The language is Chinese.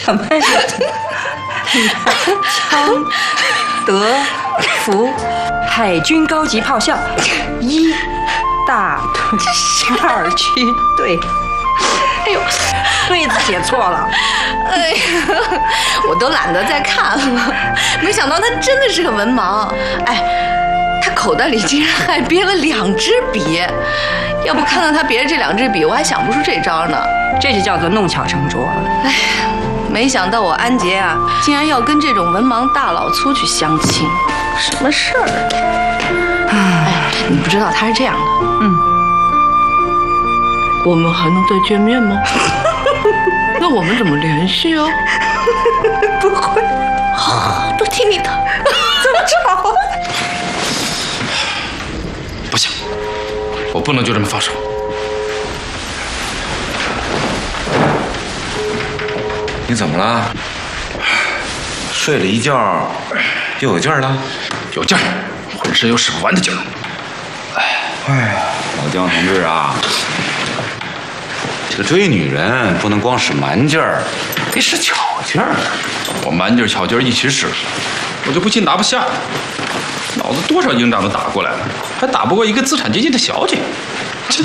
什么呀？昌德福海军高级炮校1大队2区队。哎呦，对子写错了。 哎呀，我都懒得再看了。没想到他真的是个文盲。哎，他口袋里竟然还憋了2支笔。要不看到他别着这2支笔，我还想不出这招呢。 这就叫做弄巧成拙。 哎，没想到我安杰啊，竟然要跟这种文盲大老粗去相亲，什么事儿？哎，你不知道他是这样的。我们还能再见面吗？那我们怎么联系啊？ 不会。 好，都听你的。 怎么吵？ 不行，我不能就这么放手。 你怎么了？睡了一觉，又有劲儿了？ 有劲儿，浑身有使不完的劲儿。 哎呀，老姜同志啊，这个追女人不能光使蛮劲儿，得使巧劲儿。 我蛮劲儿巧劲儿一起使，我就不信拿不下。脑子多少硬仗都打过来了，还打不过一个资产阶级的小姐。